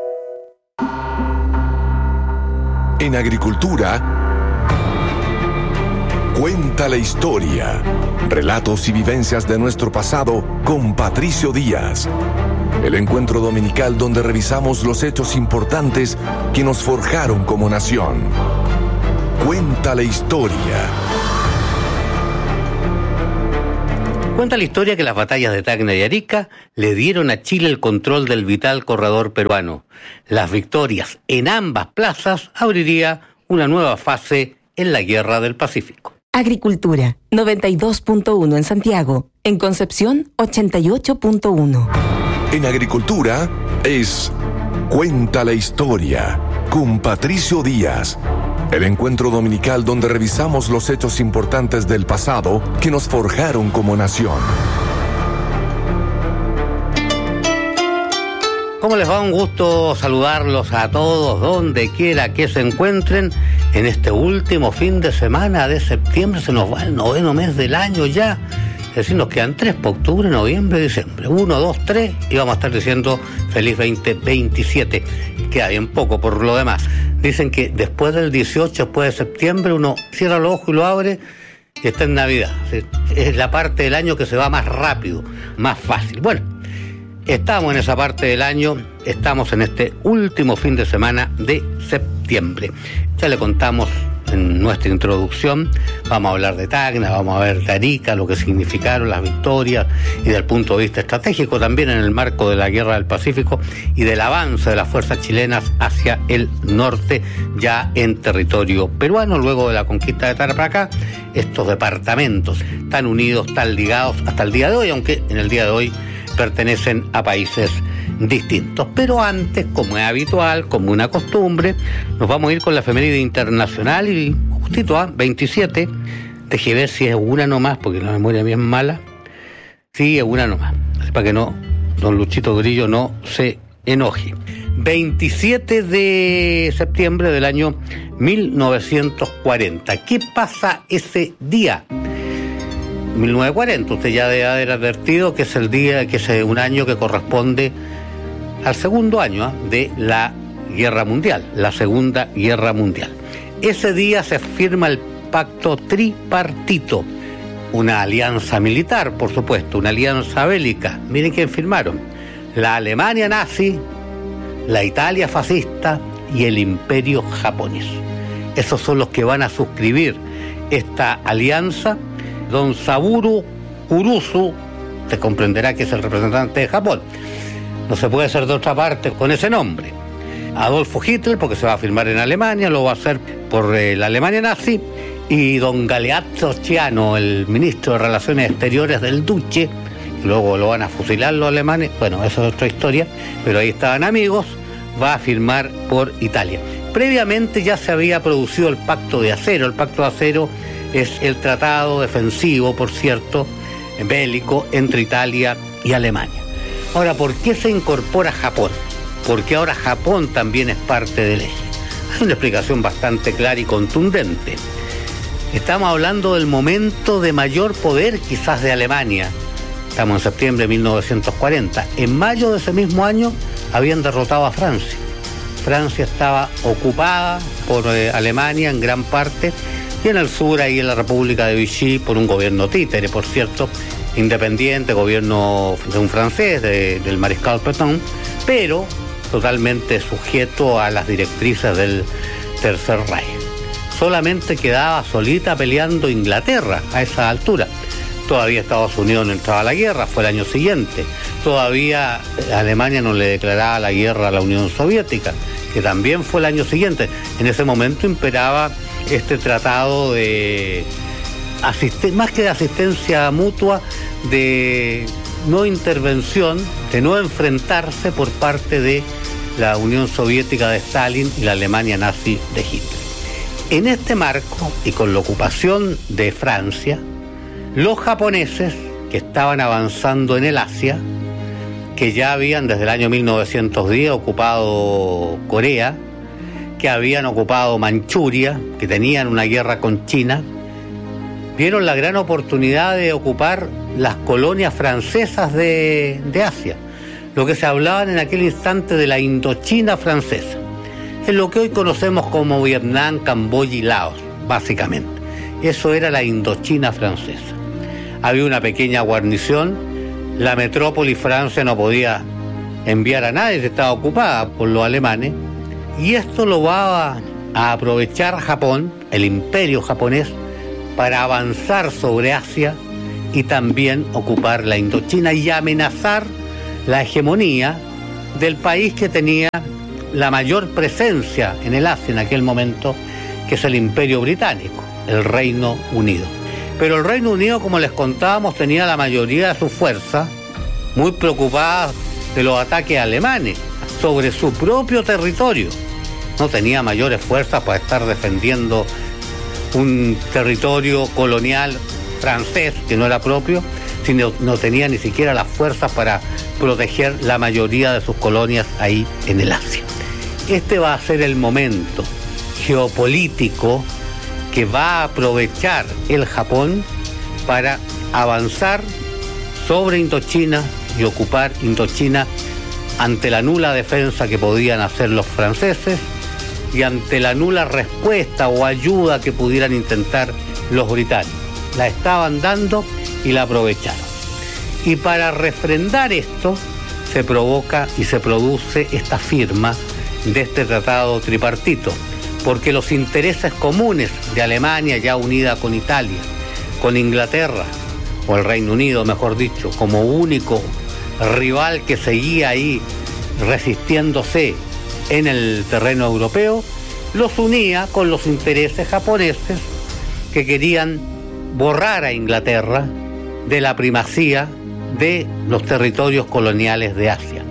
S4: En Agricultura, Cuenta la historia. Relatos y vivencias de nuestro pasado con Patricio Díaz. El encuentro dominical donde revisamos los hechos importantes que nos forjaron como nación. Cuenta la historia.
S11: Cuenta la historia que las batallas de Tacna y Arica le dieron a Chile el control del vital corredor peruano. Las victorias en ambas plazas abriría una nueva fase en la Guerra del Pacífico.
S5: Agricultura, 92.1 en Santiago. En Concepción, 88.1.
S4: En Agricultura es Cuenta la historia con Patricio Díaz. El encuentro dominical donde revisamos los hechos importantes del pasado que nos forjaron como nación.
S11: ¿Cómo les va? Un gusto saludarlos a todos, donde quiera que se encuentren. En este último fin de semana de septiembre se nos va el 9º mes del año ya. Es decir, nos quedan 3 para octubre, noviembre, diciembre. 1, 2, 3 y vamos a estar diciendo feliz 2027. Queda bien poco por lo demás. Dicen que después del 18, después de septiembre, uno cierra los ojos y lo abre y está en Navidad. Es la parte del año que se va más rápido, más fácil. Bueno, estamos en esa parte del año, estamos en este último fin de semana de septiembre. Ya le contamos en nuestra introducción, vamos a hablar de Tacna, vamos a ver de Arica, lo que significaron las victorias y del punto de vista estratégico también en el marco de la Guerra del Pacífico y del avance de las fuerzas chilenas hacia el norte ya en territorio peruano. Luego de la conquista de Tarapacá, estos departamentos tan unidos, tan ligados hasta el día de hoy, aunque en el día de hoy pertenecen a países distintos. Pero antes, como es habitual, como una costumbre, nos vamos a ir con la efeméride internacional y justito a 27. Deje ver si es una nomás, porque la memoria mía es mala. Sí, es una nomás. Así para que no, don Luchito Grillo no se enoje. 27 de septiembre del año 1940. ¿Qué pasa ese día? 1940, usted ya debe haber advertido que es el día, que es un año que corresponde al segundo año de la Guerra Mundial, la Segunda Guerra Mundial. Ese día se firma el Pacto Tripartito, una alianza militar, por supuesto, una alianza bélica. Miren quién firmaron: la Alemania nazi, la Italia fascista y el Imperio japonés. Esos son los que van a suscribir esta alianza. Don Saburo Kurusu, te comprenderá que es el representante de Japón. No se puede hacer de otra parte con ese nombre. Adolfo Hitler, porque se va a firmar en Alemania, lo va a hacer por la Alemania nazi. Y don Galeazzo Ciano, el ministro de Relaciones Exteriores del Duce, luego lo van a fusilar los alemanes, bueno, eso es otra historia, pero ahí estaban amigos, va a firmar por Italia. Previamente ya se había producido el Pacto de Acero. El Pacto de Acero es el tratado defensivo, por cierto, bélico entre Italia y Alemania. Ahora, ¿por qué se incorpora Japón? Porque ahora Japón también es parte del eje. Hay una explicación bastante clara y contundente. Estamos hablando del momento de mayor poder quizás de Alemania. Estamos en septiembre de 1940. En mayo de ese mismo año habían derrotado a Francia. Francia estaba ocupada por Alemania en gran parte, y en el sur, ahí en la República de Vichy, por un gobierno títere, por cierto, independiente, gobierno de un francés, del mariscal Pétain, pero totalmente sujeto a las directrices del Tercer Reich. Solamente quedaba solita peleando Inglaterra a esa altura. Todavía Estados Unidos no entraba a la guerra, fue el año siguiente. Todavía Alemania no le declaraba la guerra a la Unión Soviética, que también fue el año siguiente. En ese momento imperaba este tratado de más que de asistencia mutua, de no intervención, de no enfrentarse por parte de la Unión Soviética de Stalin y la Alemania nazi de Hitler. En este marco, y con la ocupación de Francia, los japoneses, que estaban avanzando en el Asia, que ya habían desde el año 1910 ocupado Corea, que habían ocupado Manchuria, que tenían una guerra con China, vieron la gran oportunidad de ocupar las colonias francesas de Asia, lo que se hablaba en aquel instante de la Indochina francesa, en lo que hoy conocemos como Vietnam, Camboya y Laos, básicamente. Eso era la Indochina francesa. Había una pequeña guarnición, la metrópoli Francia no podía enviar a nadie, estaba ocupada por los alemanes, y esto lo va a aprovechar Japón, el imperio japonés, para avanzar sobre Asia y también ocupar la Indochina y amenazar la hegemonía del país que tenía la mayor presencia en el Asia en aquel momento, que es el Imperio Británico, el Reino Unido. Pero el Reino Unido, como les contábamos, tenía la mayoría de sus fuerzas muy preocupadas de los ataques alemanes sobre su propio territorio. No tenía mayores fuerzas para estar defendiendo un territorio colonial francés que no era propio, sino no tenía ni siquiera las fuerzas para proteger la mayoría de sus colonias ahí en el Asia. Este va a ser el momento geopolítico que va a aprovechar el Japón para avanzar sobre Indochina y ocupar Indochina ante la nula defensa que podían hacer los franceses y ante la nula respuesta o ayuda que pudieran intentar los británicos. La estaban dando y la aprovecharon. Y para refrendar esto se provoca y se produce esta firma de este tratado tripartito, porque los intereses comunes de Alemania, ya unida con Italia, con Inglaterra, o el Reino Unido, mejor dicho, como único rival que seguía ahí resistiéndose en el terreno europeo, los unía con los intereses japoneses que querían borrar a Inglaterra de la primacía de los territorios coloniales de Asia.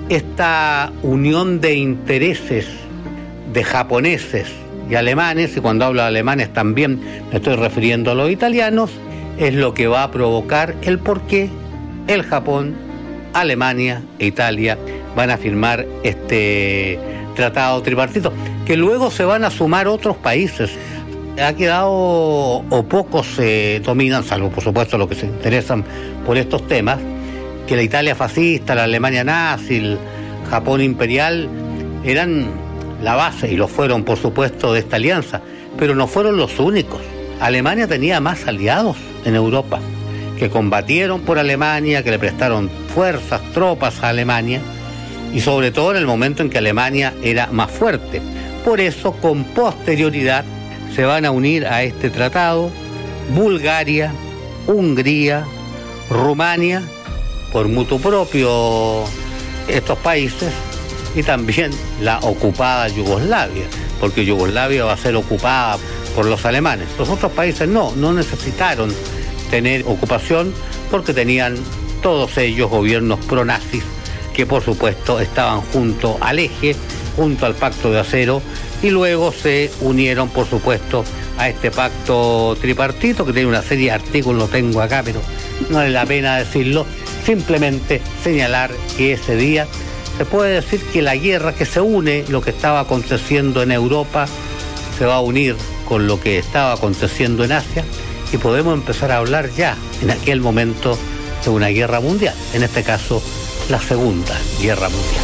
S11: Esta unión de intereses de japoneses y alemanes, y cuando hablo de alemanes también me estoy refiriendo a los italianos, es lo que va a provocar el por qué el Japón, Alemania e Italia van a firmar este tratado tripartito, que luego se van a sumar otros países. Ha quedado, o pocos se dominan, salvo por supuesto los que se interesan por estos temas, que la Italia fascista, la Alemania nazi, el Japón imperial eran la base, y lo fueron por supuesto, de esta alianza, pero no fueron los únicos. Alemania tenía más aliados en Europa, que combatieron por Alemania, que le prestaron fuerzas, tropas a Alemania, y sobre todo en el momento en que Alemania era más fuerte. Por eso, con posterioridad, se van a unir a este tratado Bulgaria, Hungría, Rumania, por mutuo propio estos países, y también la ocupada Yugoslavia, porque Yugoslavia va a ser ocupada por los alemanes. Los otros países no necesitaron tener ocupación porque tenían todos ellos gobiernos pronazis que por supuesto estaban junto al eje, junto al Pacto de Acero, y luego se unieron por supuesto a este pacto tripartito que tiene una serie de artículos, lo tengo acá, pero no vale la pena decirlo, simplemente señalar que ese día se puede decir que la guerra que se une, lo que estaba aconteciendo en Europa, se va a unir con lo que estaba aconteciendo en Asia, y podemos empezar a hablar ya en aquel momento de una guerra mundial, en este caso la Segunda Guerra Mundial.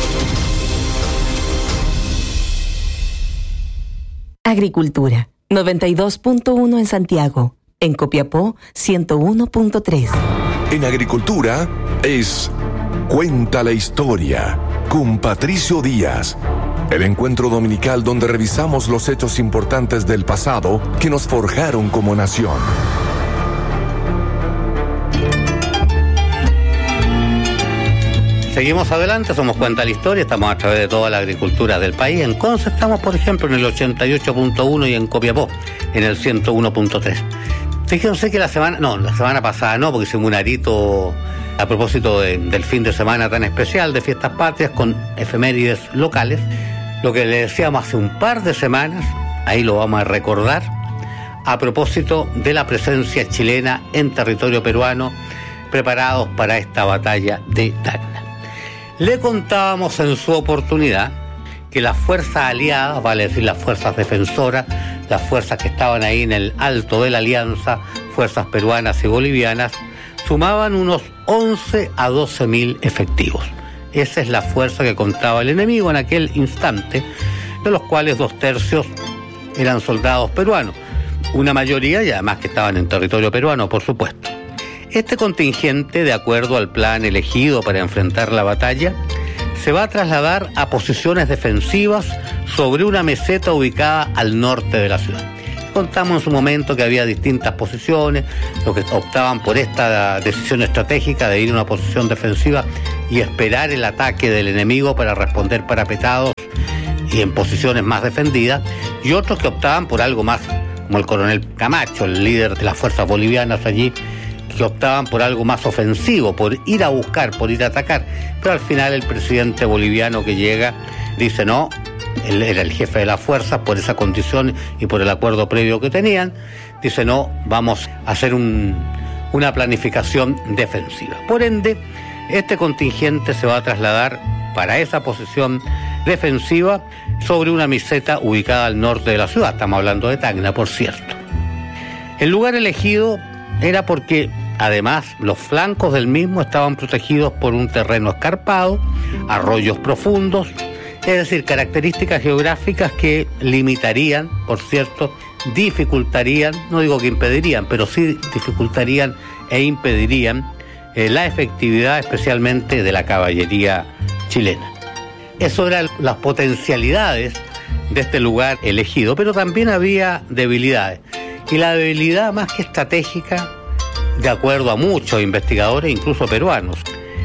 S5: Agricultura, 92.1 en Santiago, en Copiapó, 101.3.
S4: En Agricultura es Cuenta la Historia con Patricio Díaz. El encuentro dominical donde revisamos los hechos importantes del pasado que nos forjaron como nación.
S11: Seguimos adelante, somos Cuenta la Historia, estamos a través de toda la agricultura del país. En Conce estamos, por ejemplo, en el 88.1 y en Copiapó, en el 101.3. Fíjense que la semana pasada no, porque hicimos un arito a propósito del fin de semana tan especial de Fiestas Patrias con efemérides locales. Lo que le decíamos hace un par de semanas, ahí lo vamos a recordar, a propósito de la presencia chilena en territorio peruano, preparados para esta batalla de Tacna. Le contábamos en su oportunidad que las fuerzas aliadas, vale decir las fuerzas defensoras, las fuerzas que estaban ahí en el alto de la alianza, fuerzas peruanas y bolivianas, sumaban unos 11 a 12 mil efectivos. Esa es la fuerza que contaba el enemigo en aquel instante, de los cuales 2/3 eran soldados peruanos. una mayoría y además que estaban en territorio peruano, por supuesto. Este contingente, de acuerdo al plan elegido para enfrentar la batalla, se va a trasladar a posiciones defensivas sobre una meseta ubicada al norte de la ciudad. Contamos en su momento que había distintas posiciones, los que optaban por esta decisión estratégica de ir a una posición defensiva y esperar el ataque del enemigo para responder parapetados y en posiciones más defendidas, y otros que optaban por algo más, como el coronel Camacho, el líder de las fuerzas bolivianas allí, que optaban por algo más ofensivo, por ir a buscar, por ir a atacar. Pero al final el presidente boliviano que llega dice no, él era el jefe de las fuerzas por esa condición y por el acuerdo previo que tenían, dice no, vamos a hacer una planificación defensiva. Por ende, este contingente se va a trasladar para esa posición defensiva sobre una meseta ubicada al norte de la ciudad. Estamos hablando de Tacna, por cierto. El lugar elegido era porque además los flancos del mismo estaban protegidos por un terreno escarpado, arroyos profundos, es decir, características geográficas que limitarían, por cierto, dificultarían, no digo que impedirían, pero sí dificultarían e impedirían la efectividad especialmente de la caballería chilena. Eso eran las potencialidades de este lugar elegido, pero también había debilidades. Y la debilidad más que estratégica, de acuerdo a muchos investigadores, incluso peruanos,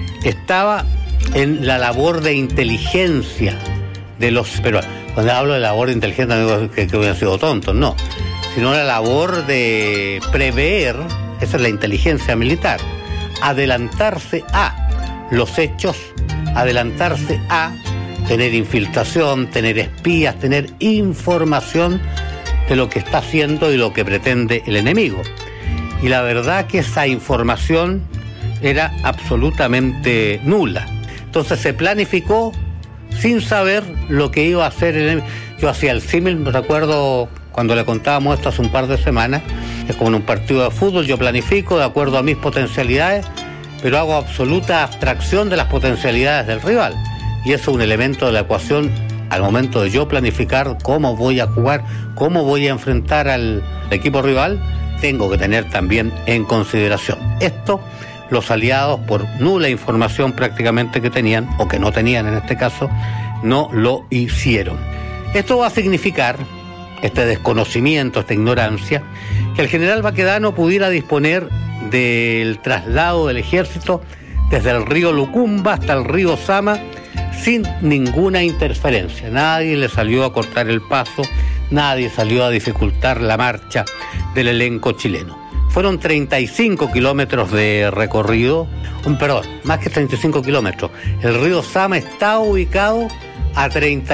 S11: estaba en la labor de inteligencia de los peruanos. Cuando hablo de labor de inteligencia no digo que hubieran sido tontos, no, sino la labor de prever, esa es la inteligencia militar, adelantarse a los hechos, adelantarse a tener infiltración, tener espías, tener información de lo que está haciendo y lo que pretende el enemigo. Y la verdad que esa información era absolutamente nula. Entonces se planificó sin saber lo que iba a hacer el enemigo. Yo hacía el símil, me recuerdo cuando le contábamos esto hace un par de semanas, es como en un partido de fútbol, yo planifico de acuerdo a mis potencialidades, pero hago absoluta abstracción de las potencialidades del rival. Y eso es un elemento de la ecuación al momento de yo planificar cómo voy a jugar, cómo voy a enfrentar al equipo rival, tengo que tener también en consideración. Esto, los aliados, por nula información prácticamente que tenían, o que no tenían en este caso, no lo hicieron. Esto va a significar, este desconocimiento, esta ignorancia, que el general Baquedano pudiera disponer del traslado del ejército desde el río Lucumba hasta el río Sama sin ninguna interferencia. Nadie le salió a cortar el paso, nadie salió a dificultar la marcha del elenco chileno. Fueron 35 kilómetros de recorrido, más que 35 kilómetros. El río Sama está ubicado a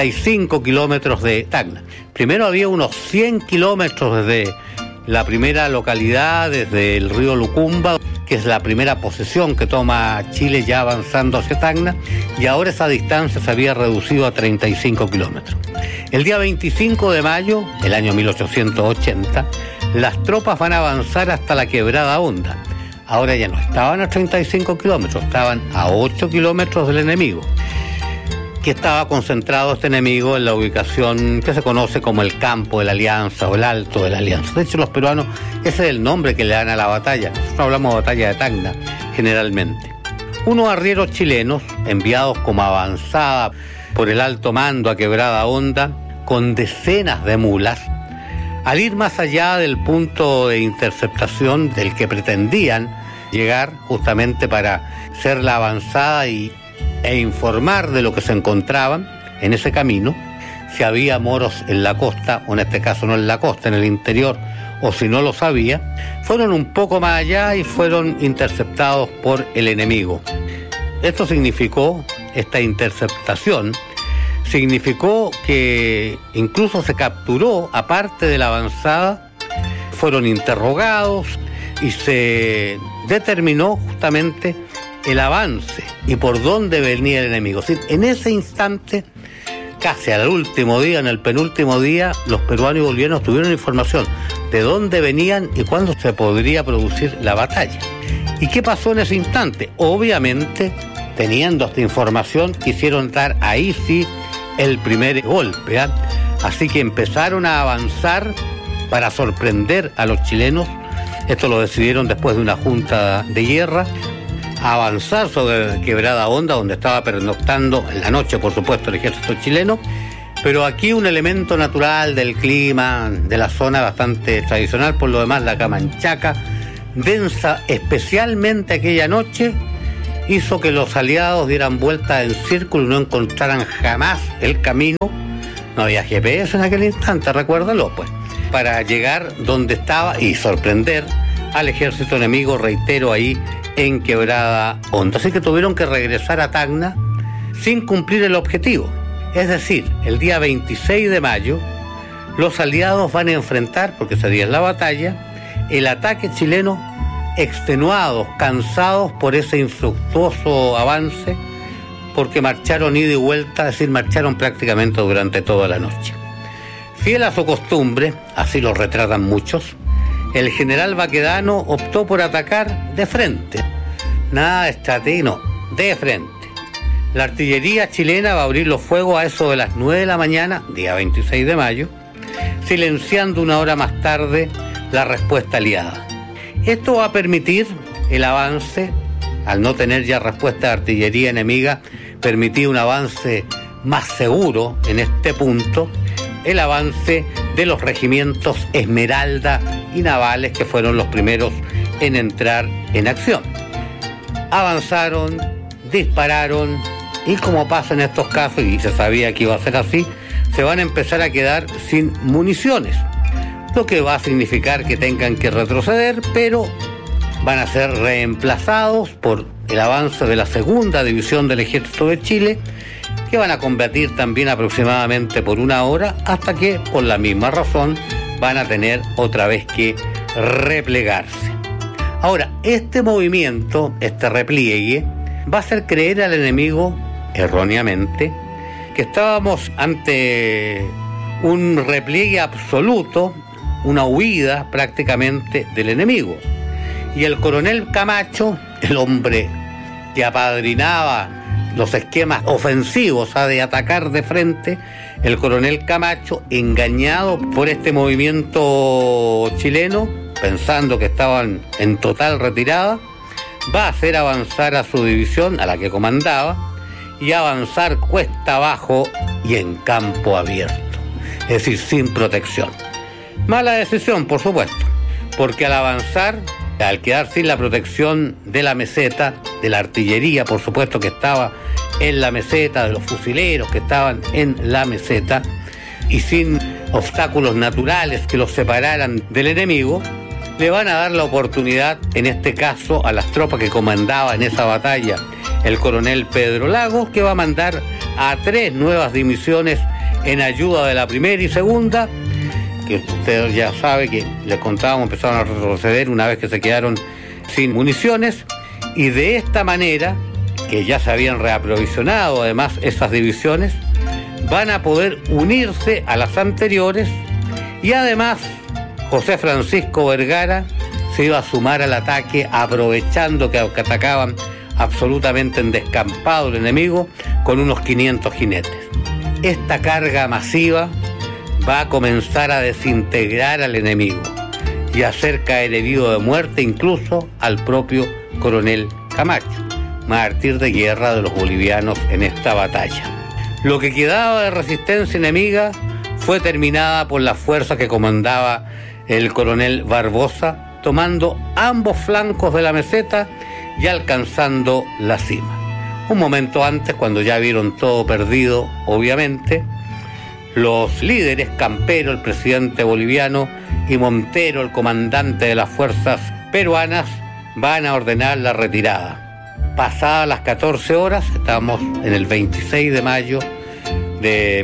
S11: 35 kilómetros de Tacna. Primero había unos 100 kilómetros desde la primera localidad, desde el río Lucumba, que es la primera posesión que toma Chile ya avanzando hacia Tacna, y ahora esa distancia se había reducido a 35 kilómetros. El día 25 de mayo del año 1880, las tropas van a avanzar hasta la Quebrada Honda. Ahora ya no estaban a 35 kilómetros, estaban a 8 kilómetros del enemigo, que estaba concentrado este enemigo en la ubicación que se conoce como el Campo de la Alianza o el Alto de la Alianza. De hecho, los peruanos, ese es el nombre que le dan a la batalla. Nosotros hablamos de batalla de Tacna, generalmente. Unos arrieros chilenos, enviados como avanzada por el alto mando a Quebrada Honda, con decenas de mulas, al ir más allá del punto de interceptación del que pretendían llegar justamente para hacer la avanzada e informar de lo que se encontraban en ese camino, si había moros en la costa, o en este caso no en la costa, en el interior, o si no lo sabía, fueron un poco más allá y fueron interceptados por el enemigo. Esto significó, esta interceptación, significó que incluso se capturó, aparte de la avanzada, fueron interrogados y se determinó justamente el avance y por dónde venía el enemigo. En ese instante, casi al último día, en el penúltimo día, los peruanos y bolivianos tuvieron información de dónde venían y cuándo se podría producir la batalla. ¿Y qué pasó en ese instante? Obviamente, teniendo esta información, quisieron dar ahí sí el primer golpe, ¿eh? Así que empezaron a avanzar para sorprender a los chilenos. Esto lo decidieron después de una junta de guerra, avanzar sobre Quebrada Honda, donde estaba pernoctando en la noche, por supuesto, el ejército chileno. Pero aquí un elemento natural del clima, de la zona bastante tradicional, por lo demás la Camanchaca, densa especialmente aquella noche, hizo que los aliados dieran vuelta en círculo y no encontraran jamás el camino. No había GPS en aquel instante, recuérdalo, pues, para llegar donde estaba y sorprender al ejército enemigo, reitero, ahí en Quebrada Honda. Así que tuvieron que regresar a Tacna sin cumplir el objetivo. Es decir, el día 26 de mayo, los aliados van a enfrentar, porque ese día es la batalla, el ataque chileno, extenuados, cansados por ese infructuoso avance, porque marcharon ida y vuelta, es decir, marcharon prácticamente durante toda la noche. Fiel a su costumbre, así lo retratan muchos, el general Baquedano optó por atacar de frente. Nada de estrategia, no, de frente. La artillería chilena va a abrir los fuegos a eso de las 9 de la mañana, día 26 de mayo, silenciando una hora más tarde la respuesta aliada. Esto va a permitir el avance, al no tener ya respuesta de artillería enemiga, permitir un avance más seguro en este punto, el avance de los regimientos Esmeralda y Navales, que fueron los primeros en entrar en acción. Avanzaron, dispararon, y como pasa en estos casos, y se sabía que iba a ser así, se van a empezar a quedar sin municiones, lo que va a significar que tengan que retroceder, pero van a ser reemplazados por el avance de la segunda división del Ejército de Chile, que van a combatir también aproximadamente por una hora, hasta que, por la misma razón, van a tener otra vez que replegarse. Ahora, este movimiento, este repliegue, va a hacer creer al enemigo, erróneamente, que estábamos ante un repliegue absoluto, una huida prácticamente del enemigo. Y el coronel Camacho, el hombre que apadrinaba los esquemas ofensivos, de atacar de frente, el coronel Camacho, engañado por este movimiento chileno, pensando que estaban en total retirada, va a hacer avanzar a su división, a la que comandaba, y avanzar cuesta abajo y en campo abierto, es decir, sin protección. Mala decisión, por supuesto, porque al avanzar, al quedar sin la protección de la meseta, de la artillería, por supuesto, que estaba en la meseta, de los fusileros que estaban en la meseta, y sin obstáculos naturales que los separaran del enemigo, le van a dar la oportunidad, en este caso, a las tropas que comandaba en esa batalla el coronel Pedro Lagos, que va a mandar a 3 nuevas divisiones en ayuda de la primera y segunda, que usted ya sabe que les contábamos, empezaron a retroceder una vez que se quedaron sin municiones, y de esta manera, que ya se habían reaprovisionado además esas divisiones, van a poder unirse a las anteriores, y además José Francisco Vergara se iba a sumar al ataque, aprovechando que atacaban absolutamente en descampado el enemigo con unos 500 jinetes. Esta carga masiva va a comenzar a desintegrar al enemigo y a hacer caer herido de muerte incluso al propio coronel Camacho, mártir de guerra de los bolivianos en esta batalla. Lo que quedaba de resistencia enemiga fue terminada por la fuerza que comandaba el coronel Barbosa, tomando ambos flancos de la meseta y alcanzando la cima. Un momento antes, cuando ya vieron todo perdido, obviamente, los líderes, Campero, el presidente boliviano, y Montero, el comandante de las fuerzas peruanas, van a ordenar la retirada. Pasadas las 14 horas, estamos en el 26 de mayo de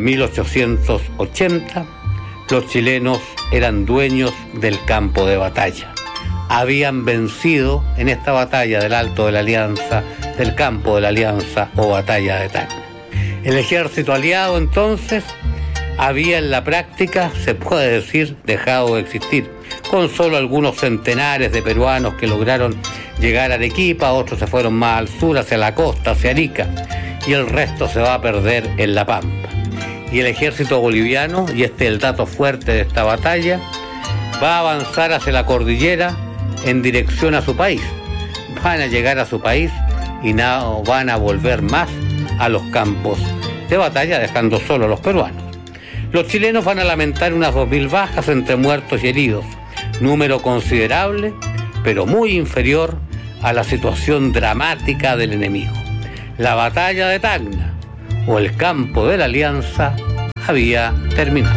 S11: 1880, los chilenos eran dueños del campo de batalla. Habían vencido en esta batalla del Alto de la Alianza, del campo de la Alianza o batalla de Tacna. El ejército aliado entonces había en la práctica, se puede decir, dejado de existir, con solo algunos centenares de peruanos que lograron llegar a Arequipa, otros se fueron más al sur, hacia la costa, hacia Arica, y el resto se va a perder en La Pampa. Y el ejército boliviano, y este es el dato fuerte de esta batalla, va a avanzar hacia la cordillera en dirección a su país. Van a llegar a su país y no van a volver más a los campos de batalla, dejando solo a los peruanos. Los chilenos van a lamentar unas 2.000 bajas entre muertos y heridos, número considerable, pero muy inferior a la situación dramática del enemigo. La batalla de Tacna, o el campo de la Alianza, había terminado.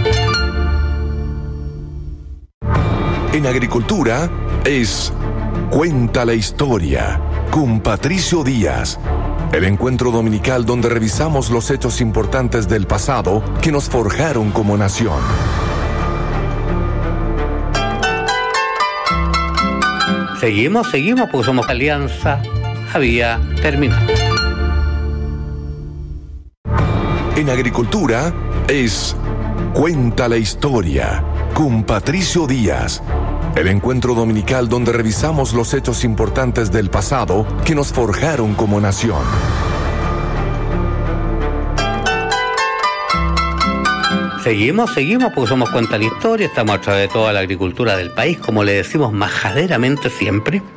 S4: En agricultura es Cuenta la Historia con Patricio Díaz. El encuentro dominical donde revisamos los hechos importantes del pasado que nos forjaron como nación.
S11: Seguimos, porque somos Alianza, había terminado.
S4: En agricultura es Cuenta la Historia con Patricio Díaz. El encuentro dominical donde revisamos los hechos importantes del pasado que nos forjaron como nación.
S11: Seguimos, porque somos Cuenta la Historia, estamos a través de toda la agricultura del país, como le decimos majaderamente siempre.